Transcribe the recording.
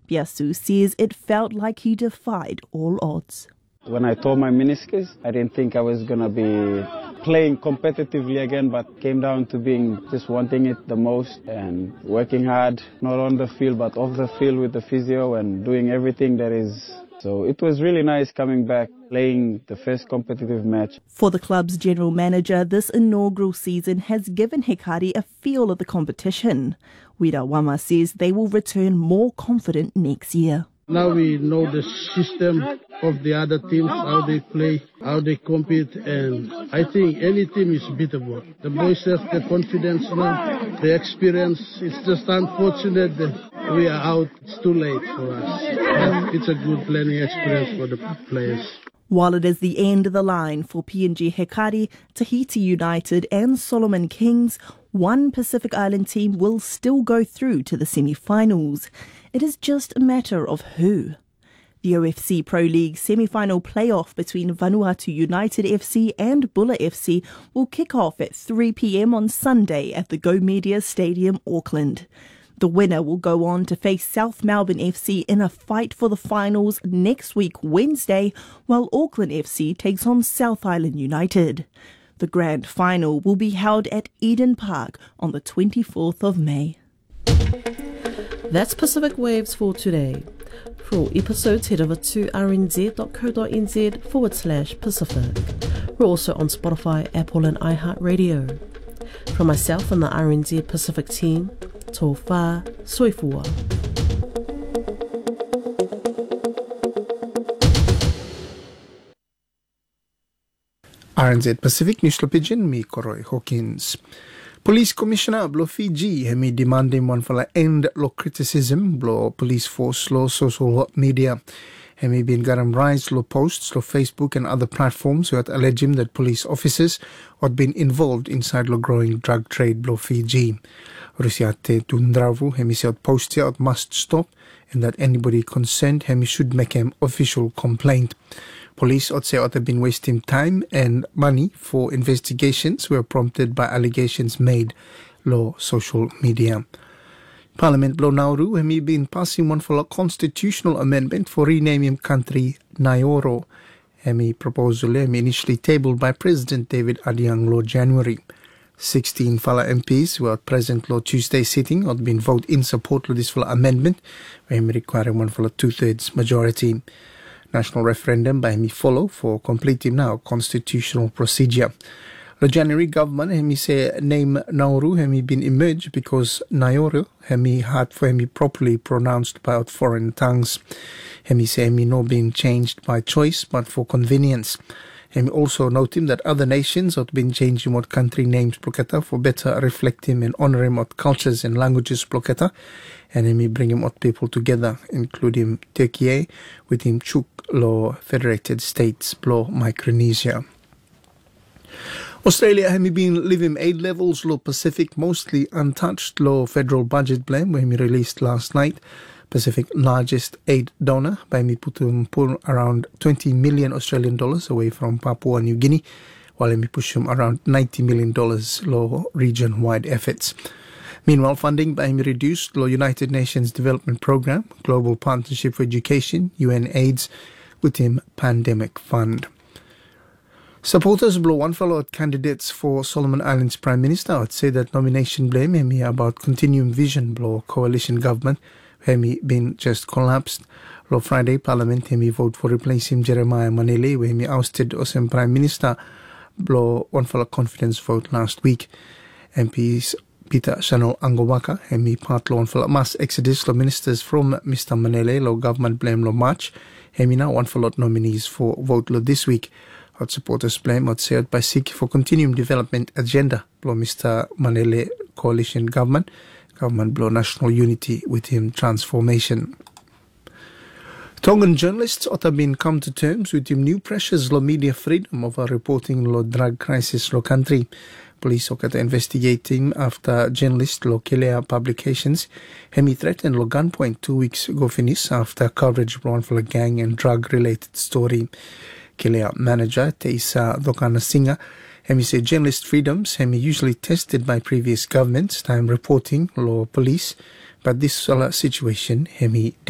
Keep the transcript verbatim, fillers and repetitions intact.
Piasu says it felt like he defied all odds. When I tore my meniscus, I didn't think I was going to be playing competitively again, but came down to being just wanting it the most and working hard, not on the field but off the field with the physio and doing everything that is. So it was really nice coming back, playing the first competitive match. For the club's general manager, this inaugural season has given Hekari a feel of the competition. Wira Wama says they will return more confident next year. Now we know the system of the other teams, how they play, how they compete, and I think any team is beatable. The boys have the confidence now, the experience. It's just unfortunate that we are out. It's too late for us. But it's a good learning experience for the players. While it is the end of the line for P N G Hekari, Tahiti United and Solomon Kings, one Pacific Island team will still go through to the semi-finals. It is just a matter of who. The O F C Pro League semi-final playoff between Vanuatu United F C and Bulla F C will kick off at three p.m. on Sunday at the Go Media Stadium, Auckland. The winner will go on to face South Melbourne F C in a fight for the finals next week Wednesday, while Auckland F C takes on South Island United. The grand final will be held at Eden Park on the twenty-fourth of May. That's Pacific Waves for today. For all episodes, head over to rnz.co.nz forward slash Pacific. We're also on Spotify, Apple and iHeartRadio. From myself and the R N Z Pacific team, tō whā soifua. R N Z Pacific News Pigeon, me Koroi Hawkins. Police Commissioner blo Fiji hemi demanding one for end lo criticism blo police force lo social media. Hemi been garam rise lo posts lo Facebook and other platforms who had alleged him that police officers had been involved inside lo growing drug trade blo Fiji. Rusiate tundravu hemi said post here must stop and that anybody concerned hemi should make an official complaint. Police ought say ought have been wasting time and money for investigations were prompted by allegations made lo social media. Parliament blo Nauru hemi been passing one for a constitutional amendment for renaming country Nauru. Hemi proposal hemi initially tabled by President David Adiang lo January. Sixteen Fala M Ps who are present lo Tuesday sitting had been voted in support of this for amendment, where hemi requiring one for a two-thirds majority. National referendum by hemi follow for completing now constitutional procedure. The January government hemi say name Nauru hemi been emerged because Nauru hemi hard for hemi properly pronounced by foreign tongues. Hemi say hemi no being changed by choice but for convenience. Hemi also noting that other nations have been changing what country names Ploketa for better reflecting and honouring what cultures and languages Ploketa, and hemi bring him what people together, including Turkey with him Chuk lo Federated States blo Micronesia. Australia hemi been living aid levels lo Pacific mostly untouched lo federal budget plan where hemi released last night. Pacific largest aid donor by me putum pull around twenty million Australian dollars away from Papua New Guinea, while me push him around ninety million dollars low region-wide efforts. Meanwhile, funding by me reduced low United Nations Development Programme, Global Partnership for Education, U N AIDS, with him Pandemic Fund. Supporters blow one fellow candidates for Solomon Islands Prime Minister would say that nomination blame him about continuing vision blow coalition government. Hemi been just collapsed. Lo Friday Parliament hemi vote for replacing Jeremiah Manele where hemi ousted Osem Prime Minister blow one for a confidence vote last week. M Ps Peter Chanel Angowaka hemi part lo one for a mass exodus lo ministers from Mister Manele lo government blame lo March. Hemi now one for lot nominees for vote lo this week. Hot supporters blame what said by seek for continuing development agenda lo Mister Manele coalition government. Government blow national unity with him transformation. Tongan journalists ought have been come to terms with him new pressures lo media freedom over reporting lo drug crisis lo country. Police are investigating after journalist lo Kelea Publications hemi threatened lo gunpoint two weeks ago finish after coverage blown for a gang and drug related story. Kelea manager Teisa Dokana Singa hemi say journalist freedoms hemi usually tested by previous governments time reporting law police, but this situation hemi